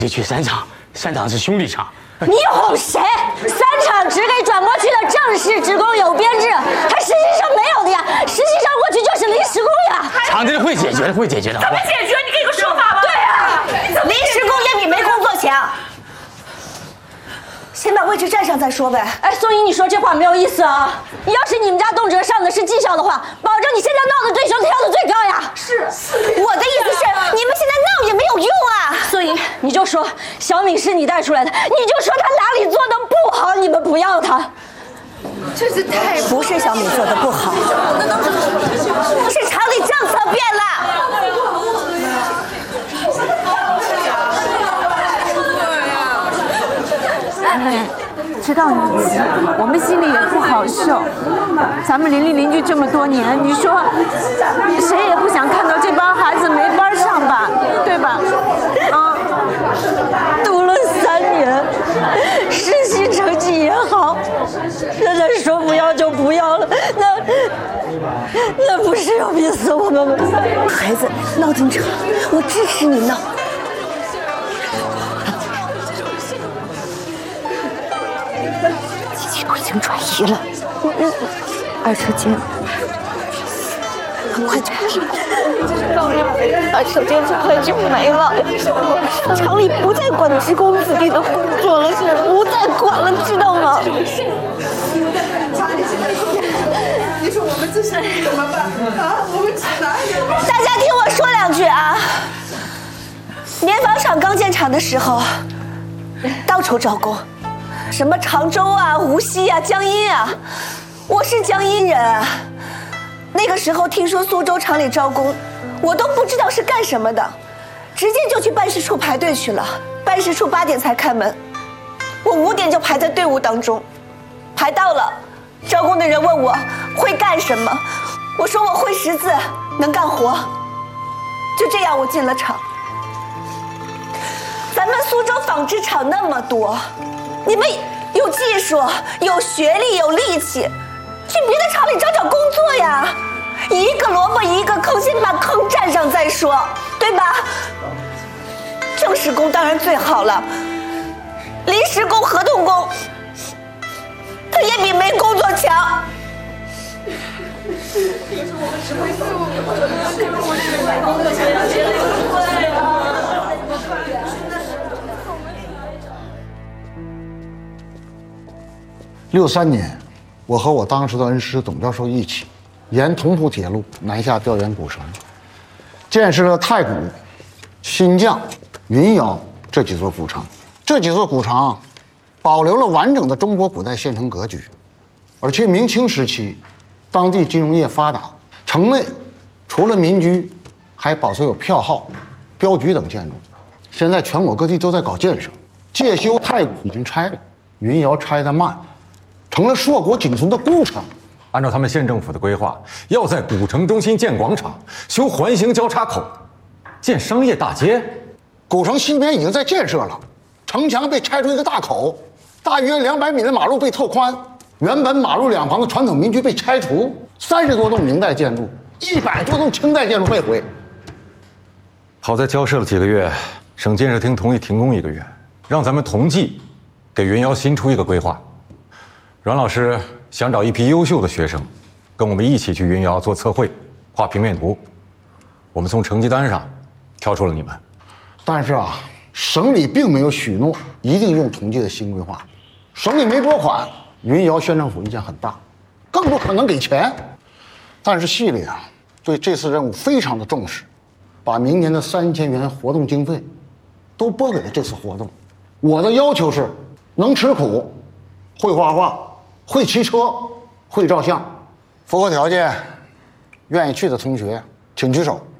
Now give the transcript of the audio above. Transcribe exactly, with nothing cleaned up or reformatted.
得去三厂，三厂是兄弟厂。 你哄谁？三厂只给转过去的正式职工有编制，还实际上没有的呀！实际上过去就是临时工呀。 厂子里会解决的，会解决的。 怎么解决？你给个说法吧。 对呀， 临时工也比没工作强。先把位置占上再说呗。 哎，宋姨，你说这话没有意思啊！要是你们家动辄上的是绩效的话，保证你现在闹的对象跳的最高呀！ 是，我的意思是，你们现在闹也没有用啊。 宋姨，你就说小敏是你带出来的，你就说她哪里做的不好，你们不要她。 这是太不是小敏做的不好，是厂里政策变了。 哎，知道你急，我们心里也不好受。咱们邻里邻居这么多年，你说谁也不想看到这帮孩子没班上吧，对吧？啊， 读了三年，实习成绩也好，现在说不要就不要了，那那不是要逼死我们吗？ 孩子闹进厂，我支持你闹。已经转移了，嗯，二车间，很快就二车间很快就没了。厂里不再管职工子弟的工作了，不再管了，知道吗？ 你说我们这下怎么办啊？我们去哪里？ 大家听我说两句啊！棉纺厂刚建厂的时候，到处招工。什么常州啊、无锡啊、江阴啊，我是江阴人啊。那个时候听说苏州厂里招工，我都不知道是干什么的，直接就去办事处排队去了。办事处八点才开门，我五点就排在队伍当中，排到了。招工的人问我会干什么，我说我会识字，能干活。就这样，我进了厂。咱们苏州纺织厂那么多。你们有技术、有学历、有力气，去别的厂里找找工作呀！一个萝卜一个坑，先把坑占上再说，对吧？正式工当然最好了，临时工、合同工，他也比没工作强。 六三年，我和我当时的恩师董教授一起，沿同蒲铁路南下调研古城，建设了太谷、新绛、云瑶这几座古城。这几座古城保留了完整的中国古代县城格局，而且明清时期，当地金融业发达，城内除了民居，还保存有票号、镖局等建筑。现在全国各地都在搞建设，介休太谷已经拆了，云瑶拆得慢。成了硕果仅存的孤城。 按照他们县政府的规划，要在古城中心建广场、修环形交叉口、建商业大街。 古城西边已经在建设了，城墙被拆出一个大口，大约两百米的马路被拓宽，原本马路两旁的传统民居被拆除，三十多栋明代建筑，一百多栋清代建筑被毁。 好在交涉了几个月，省建设厅同意停工一个月，让咱们同济给云瑶新出一个规划。阮老师想找一批优秀的学生，跟我们一起去云瑶做测绘、画平面图。我们从成绩单上挑出了你们。 但是啊，省里并没有许诺一定用同济的新规划，省里没拨款，云瑶县政府意见很大，更不可能给钱。但是系里啊，对这次任务非常的重视，把明年的三千元活动经费都拨给了这次活动。我的要求是，能吃苦，会画画。会骑车，会照相，符合条件，愿意去的同学请举手。